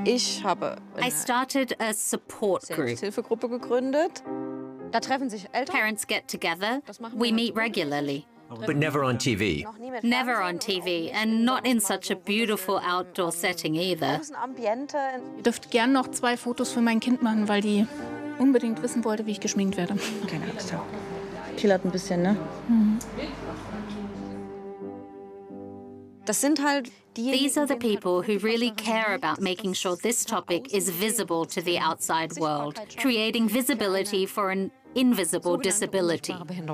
Ich habe I started a support group. Selbsthilfegruppe gegründet. Da treffen sich Eltern. Parents get together. We meet regularly. But never on TV. Never on TV, and not in such a beautiful outdoor setting either. Ihr dürft gern noch 2 Fotos für mein Kind machen, weil die unbedingt wissen wollte, wie ich geschminkt werde. Keine Angst haben. Killert ein bisschen, ne? Das sind halt These are the people who really care about making sure this topic is visible to the outside world, creating visibility for an invisible disability.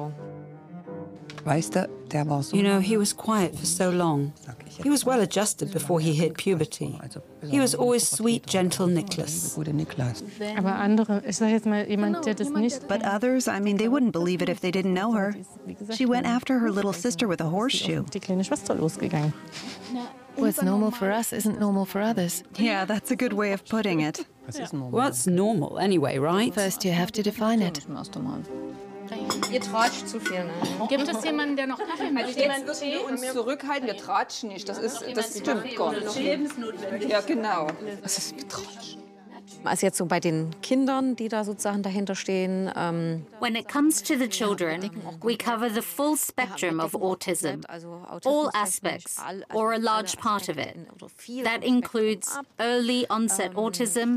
You know, he was quiet for so long. He was well adjusted before he hit puberty. He was always sweet, gentle Nicholas. Aber andere, ich sag jetzt mal, jemand, der das nicht... But others, I mean, they wouldn't believe it if they didn't know her. She went after her little sister with a horseshoe. Die kleine Schwester losgegangen. What's normal for us isn't normal for others. Yeah, that's a good way of putting it. What's normal anyway, right? First you have to define it. Ihr tratscht zu viel, ne? Gibt es jemanden, der noch Kaffee möchte? Jetzt müssen wir uns zurückhalten, wir tratschen nicht. Das stimmt gar nicht. Ja, genau. Das ist Tratsch. Also jetzt so bei den Kindern, die da sozusagen dahinter stehen. When it comes to the children, we cover the full spectrum of autism, all aspects, or a large part of it. That includes early onset autism,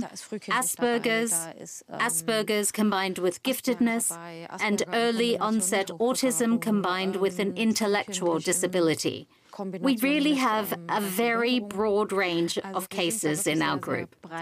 Asperger's combined with giftedness, and early onset autism combined with an intellectual disability. We really have a very broad range of cases in our group.